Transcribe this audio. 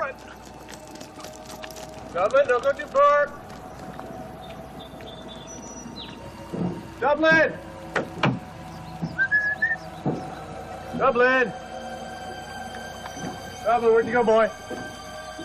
right. Dublin, don't go too far. Dublin! Dublin! Dublin, where'd you go, boy?